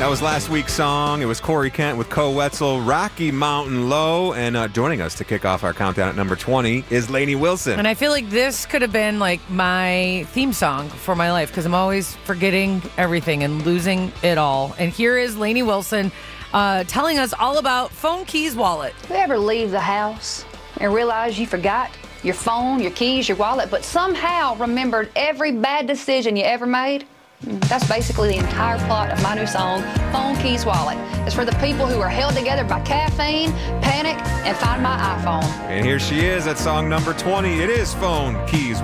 That was last week's song. It was Corey Kent with Co Wetzel, Rocky Mountain Low. And joining us to kick off our countdown at number 20 is Lainey Wilson. And I feel like this could have been like my theme song for my life because I'm always forgetting everything and losing it all. And here is Lainey Wilson telling us all about Phone Keys Wallet. You ever leave the house and realize you forgot your phone, your keys, your wallet, but somehow remembered every bad decision you ever made? That's basically the entire plot of my new song, Phone Keys Wallet. It's for the people who are held together by caffeine, panic, and Find My iPhone. And here she is at song number 20. It is Phone Keys